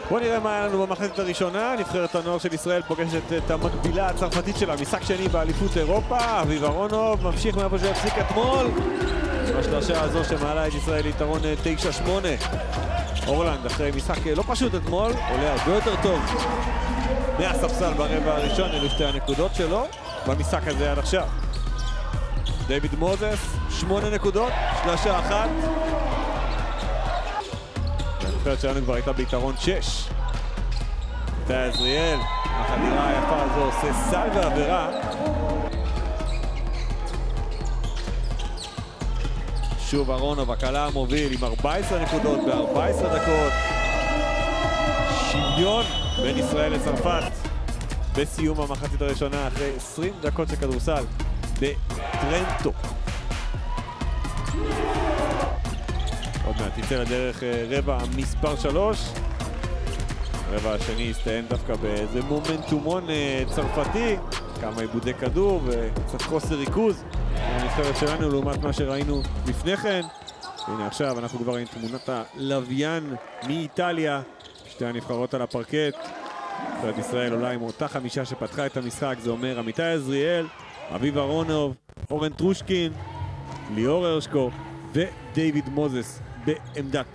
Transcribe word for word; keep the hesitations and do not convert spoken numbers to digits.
בואו נראה מה היה לנו במחצית הראשונה. נבחרת הנוער של ישראל פוגשת את המקבילה הצרפתית שלה, משחק שני באליפות אירופה. אביב אהרונוב ממשיך מאיפה שהפסיק אתמול. השלושה הזו שמעלה את ישראל ליתרון תשע שמונה. אורלנד אחרי משחק לא פשוט אתמול, עולה הרבה יותר טוב מהספסל ברבע הראשון. אלו שתי הנקודות שלו במשחק הזה עד עכשיו. דיוויד מוזס, שמונה נקודות, שלושה אחת. הנבחרת שלנו כבר הייתה ביתרון שש. איתי עזריאל, החדירה היפה הזו עושה סל ועבירה. שוב אהרונוב, הקלה המוביל עם ארבע עשרה נקודות ב-ארבע עשרה דקות. שוויון בין ישראל לצרפת בסיום המחצית הראשונה אחרי עשרים דקות של כדורסל בטרנטו. עוד מעט תצא לדרך רבע מספר שלוש. הרבע השני הסתיים דווקא באיזה מומנטומון צרפתי, כמה עיבודי כדור וקצת חוסר ריכוז הנבחרת שלנו לעומת מה שראינו לפני כן. הנה עכשיו אנחנו כבר עם תמונת הלוויין מאיטליה, שתי הנבחרות על הפרקט. נבחרת ישראל עולה עם אותה חמישה שפתחה את המשחק, זה אומר עמיתי עזריאל, אביב אהרונוב, אורן טרושקין, ליאור הרשקו ודיוויד מוזס בעמדת